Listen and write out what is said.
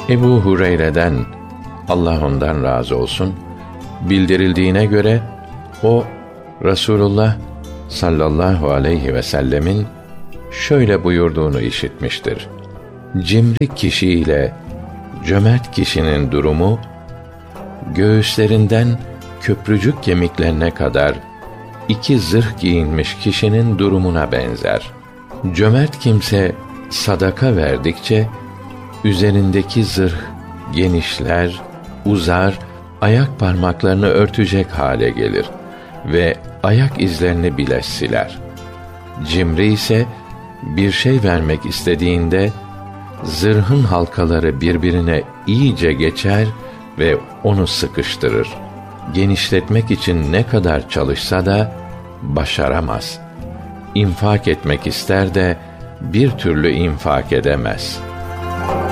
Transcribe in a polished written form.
Ebu Hureyre'den, Allah ondan razı olsun, bildirildiğine göre o Resulullah sallallahu aleyhi ve sellemin şöyle buyurduğunu işitmiştir: Cimri kişi ile cömert kişinin durumu, göğüslerinden köprücük kemiklerine kadar iki zırh giyinmiş kişinin durumuna benzer. Cömert kimse sadaka verdikçe üzerindeki zırh genişler, uzar, ayak parmaklarını örtecek hale gelir ve ayak izlerini bile siler. Cimri ise bir şey vermek istediğinde zırhın halkaları birbirine iyice geçer ve onu sıkıştırır. Genişletmek için ne kadar çalışsa da başaramaz. İnfak etmek ister de bir türlü infak edemez.''